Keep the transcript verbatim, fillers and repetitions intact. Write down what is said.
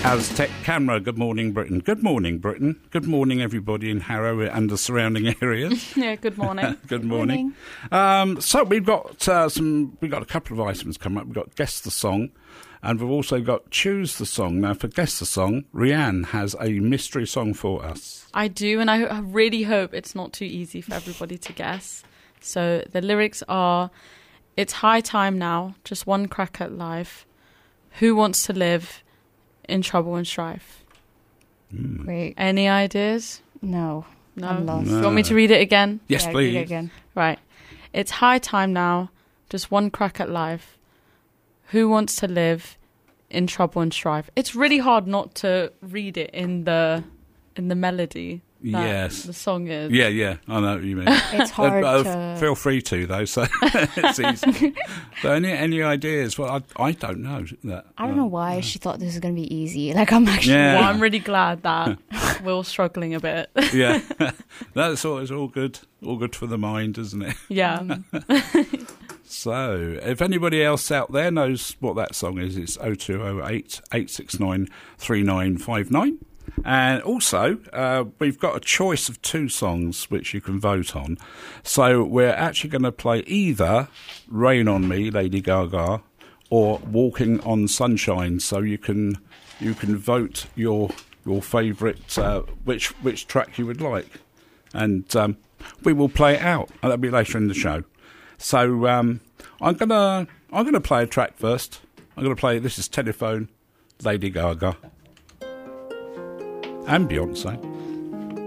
Aztec Camera, good morning, Britain. Good morning, Britain. Good morning, everybody in Harrow and the surrounding areas. Yeah, good morning. Good morning. morning. Um, so we've got uh, some. We've got a couple of items coming up. We've got Guess the Song, and we've also got Choose the Song. Now, for Guess the Song, Rianne has a mystery song for us. I do, and I, I really hope it's not too easy for everybody to guess. So the lyrics are, "It's high time now, just one crack at life. Who wants to live in trouble and strife?" Mm. Wait. Any ideas? No. No. I'm lost. No. You want me to read it again? Yes, yeah, please. Read it again. Right. It's high time now, just one crack at life. Who wants to live in trouble and strife? It's really hard not to read it in the in the melody that Yes. the song is. Yeah, yeah, I know what you mean. It's hard Uh, uh, to... Feel free to, though, so it's easy. So any, any ideas? Well, I, I don't know. That, I don't um, know why she thought this was going to be easy. Like, I'm actually... Yeah. Well, I'm really glad that we're struggling a bit. Yeah, that's all. It's all good. All good for the mind, isn't it? Yeah. So, if anybody else out there knows what that song is, it's oh two oh eight, eight six nine, three nine five nine. And also, uh, we've got a choice of two songs which you can vote on. So we're actually going to play either Rain on Me, Lady Gaga, or Walking on Sunshine. So you can you can vote your your favourite, uh, which which track you would like. And um, we will play it out. And that'll be later in the show. So um, I'm gonna I'm gonna play a track first. I'm gonna play This Is Telephone, Lady Gaga, and Beyonce.